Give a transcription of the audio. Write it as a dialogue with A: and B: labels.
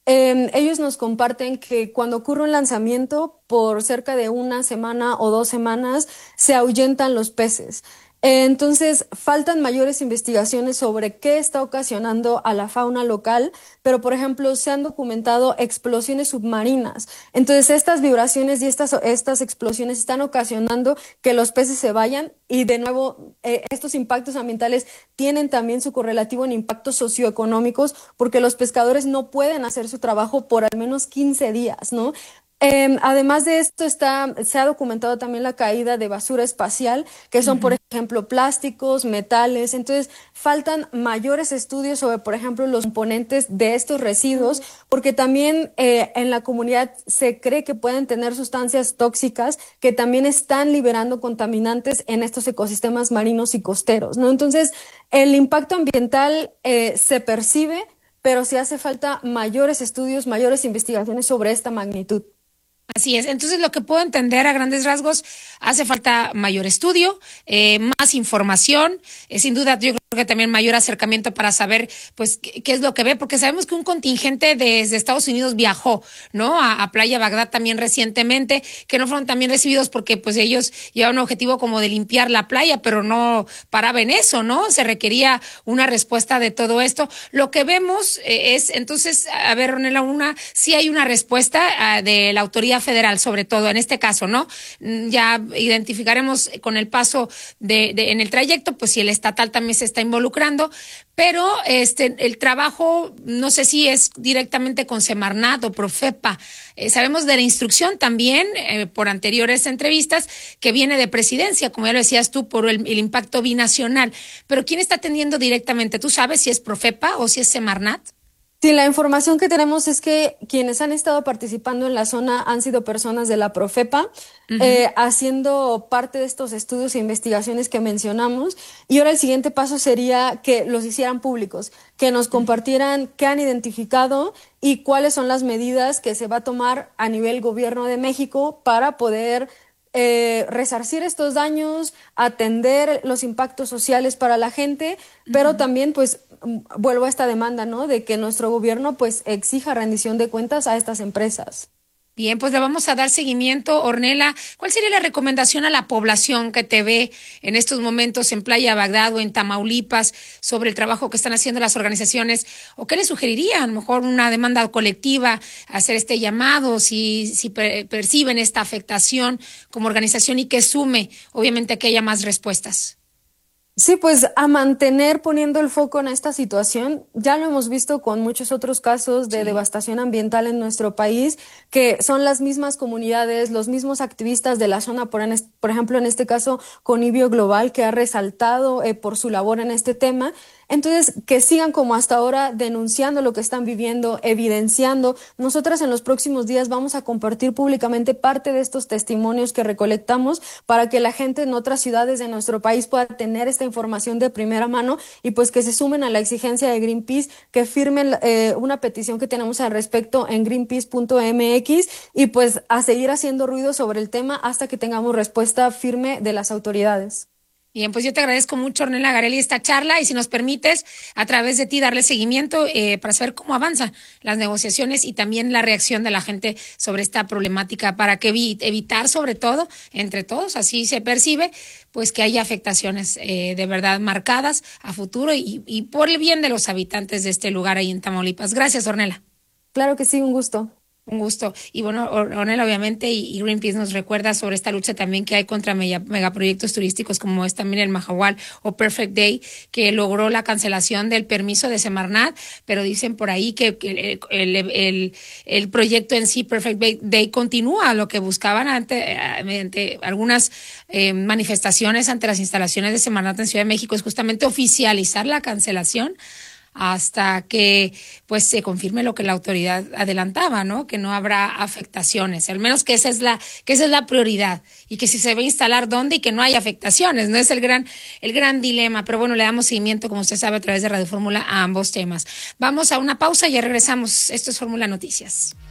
A: ellos nos comparten que cuando ocurre un lanzamiento, por cerca de una semana o 2 semanas, se ahuyentan los peces. Entonces, faltan mayores investigaciones sobre qué está ocasionando a la fauna local, pero por ejemplo, se han documentado explosiones submarinas. Entonces, estas vibraciones y estas explosiones están ocasionando que los peces se vayan y de nuevo, estos impactos ambientales tienen también su correlativo en impactos socioeconómicos porque los pescadores no pueden hacer su trabajo por al menos 15 días, ¿no? Además de esto, se ha documentado también la caída de basura espacial, que son, por ejemplo, plásticos, metales. Entonces, faltan mayores estudios sobre, por ejemplo, los componentes de estos residuos, porque también en la comunidad se cree que pueden tener sustancias tóxicas que también están liberando contaminantes en estos ecosistemas marinos y costeros, ¿no? Entonces, el impacto ambiental se percibe, pero sí hace falta mayores estudios, mayores investigaciones sobre esta magnitud.
B: Así es. Entonces, lo que puedo entender a grandes rasgos, hace falta mayor estudio, más información, sin duda, yo creo que también mayor acercamiento para saber, pues, qué es lo que ve, porque sabemos que un contingente desde Estados Unidos viajó, ¿no? A Playa Bagdad también recientemente, que no fueron también recibidos porque, pues, ellos llevaban un objetivo como de limpiar la playa, pero no paraba en eso, ¿no? Se requería una respuesta de todo esto. Lo que vemos es, entonces, a ver, Ronela, sí hay una respuesta de la autoridad federal, sobre todo en este caso, ¿no? Ya identificaremos con el paso en el trayecto, pues si el estatal también se está involucrando, pero el trabajo, no sé si es directamente con Semarnat o Profepa. Sabemos de la instrucción también, por anteriores entrevistas, que viene de presidencia, como ya lo decías tú, por el impacto binacional. Pero ¿quién está atendiendo directamente? ¿Tú sabes si es Profepa o si es Semarnat?
A: Sí, la información que tenemos es que quienes han estado participando en la zona han sido personas de la Profepa, haciendo parte de estos estudios e investigaciones que mencionamos. Y ahora el siguiente paso sería que los hicieran públicos, que nos compartieran qué han identificado y cuáles son las medidas que se va a tomar a nivel gobierno de México para poder resarcir estos daños, atender los impactos sociales para la gente, pero también pues vuelvo a esta demanda, ¿no? De que nuestro gobierno pues exija rendición de cuentas a estas empresas.
B: Bien, pues le vamos a dar seguimiento. Ornella, ¿cuál sería la recomendación a la población que te ve en estos momentos en Playa Bagdad o en Tamaulipas sobre el trabajo que están haciendo las organizaciones? ¿O qué le sugeriría? A lo mejor una demanda colectiva, hacer este llamado, si perciben esta afectación como organización y que sume, obviamente, que haya más respuestas.
A: Sí, pues a mantener poniendo el foco en esta situación. Ya lo hemos visto con muchos otros casos de
B: Sí.
A: devastación ambiental en nuestro país, que son las mismas comunidades, los mismos activistas de la zona, por ejemplo, en este caso, Conivio Global, que ha resaltado por su labor en este tema. Entonces, que sigan como hasta ahora denunciando lo que están viviendo, evidenciando. Nosotras en los próximos días vamos a compartir públicamente parte de estos testimonios que recolectamos para que la gente en otras ciudades de nuestro país pueda tener esta información de primera mano y pues que se sumen a la exigencia de Greenpeace, que firmen una petición que tenemos al respecto en greenpeace.mx y pues a seguir haciendo ruido sobre el tema hasta que tengamos respuesta firme de las autoridades.
B: Bien, pues yo te agradezco mucho, Ornella Garelli, esta charla y si nos permites, a través de ti, darle seguimiento para saber cómo avanzan las negociaciones y también la reacción de la gente sobre esta problemática para que evitar, sobre todo, entre todos, así se percibe, pues que haya afectaciones de verdad marcadas a futuro y por el bien de los habitantes de este lugar ahí en Tamaulipas. Gracias, Ornella.
A: Claro que sí, un gusto.
B: Un gusto. Y bueno, Ornella, obviamente, y Greenpeace nos recuerda sobre esta lucha también que hay contra megaproyectos turísticos como es también el Mahahual o Perfect Day, que logró la cancelación del permiso de Semarnat, pero dicen por ahí que el proyecto en sí, Perfect Day, continúa. Lo que buscaban mediante algunas manifestaciones ante las instalaciones de Semarnat en Ciudad de México es justamente oficializar la cancelación hasta que pues se confirme lo que la autoridad adelantaba, ¿no? Que no habrá afectaciones, al menos que esa es la prioridad y que si se va a instalar dónde y que no haya afectaciones, no es el gran dilema, pero bueno, le damos seguimiento, como usted sabe, a través de Radio Fórmula a ambos temas. Vamos a una pausa y ya regresamos. Esto es Fórmula Noticias.